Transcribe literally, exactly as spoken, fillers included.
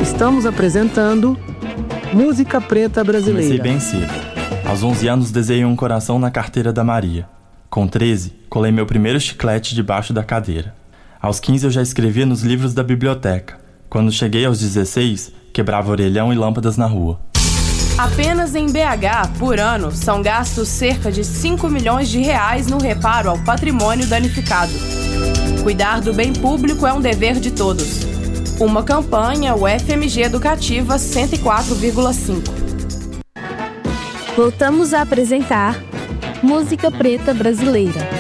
Estamos apresentando Música Preta Brasileira. Comecei bem cedo. Aos onze anos desenhei um coração na carteira da Maria. Com treze, colei meu primeiro chiclete debaixo da cadeira. Aos quinze eu já escrevia nos livros da biblioteca. Quando cheguei aos dezesseis, quebrava orelhão e lâmpadas na rua. Apenas em B H, por ano, são gastos cerca de cinco milhões de reais no reparo ao patrimônio danificado. Cuidar do bem público é um dever de todos. Uma campanha U F M G Educativa cento e quatro vírgula cinco. Voltamos a apresentar Música Preta Brasileira.